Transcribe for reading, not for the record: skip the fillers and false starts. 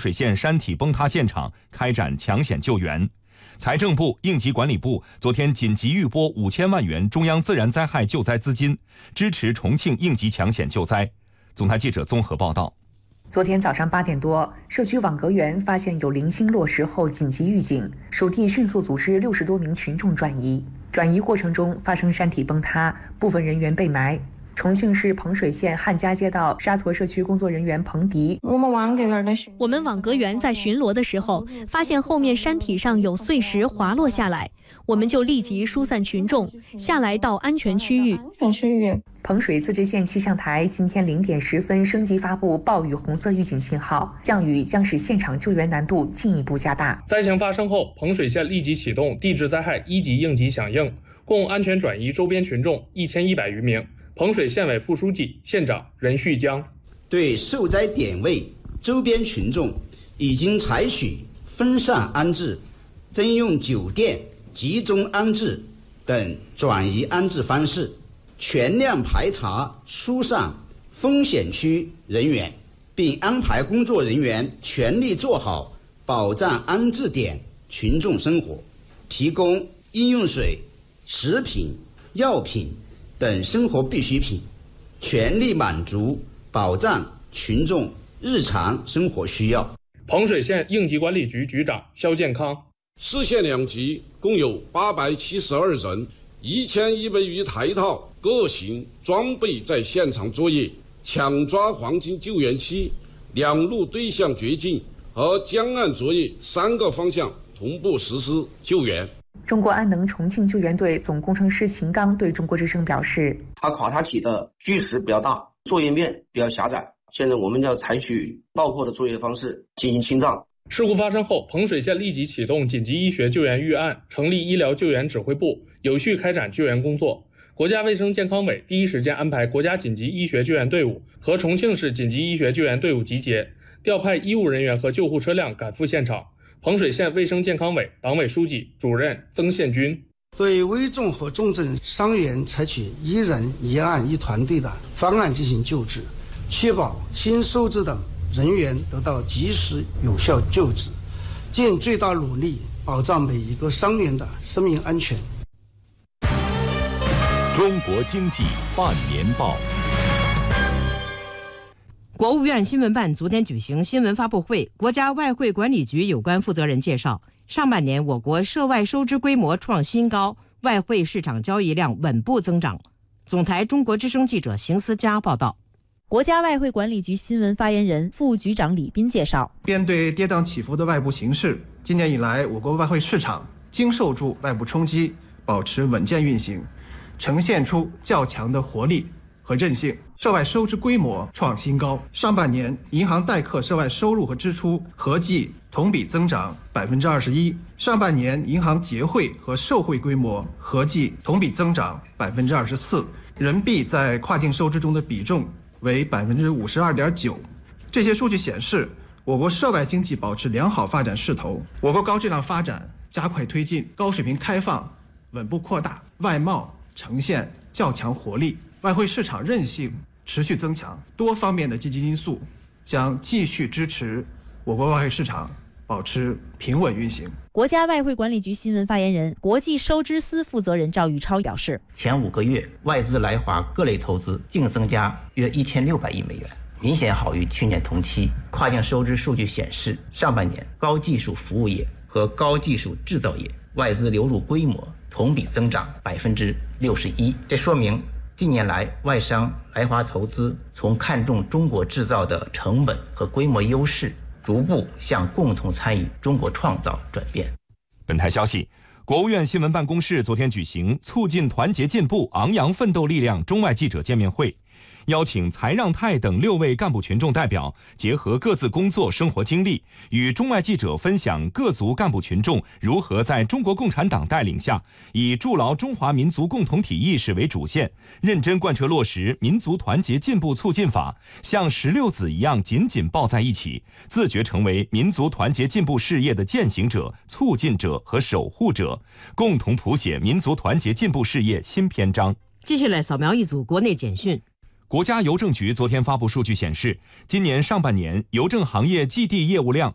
水县山体崩塌现场开展抢险救援。财政部、应急管理部昨天紧急预拨5000万元中央自然灾害救灾资金，支持重庆应急抢险救灾。总台记者综合报道。 昨天早上8点多，社区网格员发现有零星落实后紧急预警，属地迅速组织60多名群众转移。转移过程中发生山体崩塌，部分人员被埋。重庆市彭水县汉家街道沙坨社区工作人员彭迪： 我们网格员在巡逻的时候，发现后面山体上有碎石滑落下来，我们就立即疏散群众下来到安全区域。 彭水自治县气象台今天0点10分升级发布暴雨红色预警信号，降雨将使现场救援难度进一步加大。 灾情发生后，彭水县立即启动地质灾害1级应急响应，共安全转移周边群众1100余名。彭水县委副书记、县长任旭江对受灾点位周边群众已经采取分散安置、征用酒店、集中安置等转移安置方式，全量排查疏散风险区人员，并安排工作人员全力做好保障安置点群众生活，提供饮用水、食品、药品等生活必需品，全力满足保障群众日常生活需要。 彭水县应急管理局局长肖建康： 市县2级共有872人，1100余台套各型装备在现场作业，抢抓黄金救援期、两路对向掘进和江岸作业3个方向同步实施救援。 中国安能重庆救援队总工程师秦刚对中国之声表示： 它垮塌体的巨石比较大，作业面比较狭窄，现在我们要采取爆破的作业方式进行清障。 事故发生后，彭水县立即启动紧急医学救援预案，成立医疗救援指挥部，有序开展救援工作。国家卫生健康委第一时间安排国家紧急医学救援队伍和重庆市紧急医学救援队伍集结，调派医务人员和救护车辆赶赴现场。彭水县卫生健康委党委书记、主任曾宪军： 对危重和重症伤员采取一人一案一团队的方案进行救治，确保新收治的人员得到及时有效救治，尽最大努力保障每一个伤员的生命安全。 中国经济半年报。 国务院新闻办昨天举行新闻发布会，国家外汇管理局有关负责人介绍，上半年我国涉外收支规模创新高，外汇市场交易量稳步增长。总台中国之声记者邢思佳报道。 国家外汇管理局新闻发言人、副局长李斌介绍， 面对跌宕起伏的外部形势，今年以来我国外汇市场经受住外部冲击，保持稳健运行，呈现出较强的活力和韧性，涉外收支规模创新高。上半年银行代客涉外收入和支出合计同比增长21%，上半年银行结汇和受汇规模合计同比增长24%，人民币在跨境收支中的比重为52.9%。这些数据显示，我国涉外经济保持良好发展势头，我国高质量发展加快推进，高水平开放稳步扩大，外贸呈现较强活力，外汇市场韧性持续增强，多方面的积极因素将继续支持我国外汇市场保持平稳运行。 国家外汇管理局新闻发言人、国际收支司负责人赵玉超表示， 前5个月外资来华各类投资净增加约1600亿美元，明显好于去年同期。跨境收支数据显示，上半年高技术服务业和高技术制造业外资流入规模同比增长61%，这说明近年来外商来华投资从看重中国制造的成本和规模优势，逐步向共同参与中国创造转变。 本台消息，国务院新闻办公室昨天举行促进团结进步、昂扬奋斗力量中外记者见面会，邀请财让泰等6位干部群众代表，结合各自工作生活经历，与中外记者分享各族干部群众如何在中国共产党带领下，以筑牢中华民族共同体意识为主线，认真贯彻落实民族团结进步促进法，像16子一样紧紧抱在一起，自觉成为民族团结进步事业的践行者、促进者和守护者，共同谱写民族团结进步事业新篇章。 接下来扫描一组国内简讯。 国家邮政局昨天发布数据显示，今年上半年邮政行业寄递业务量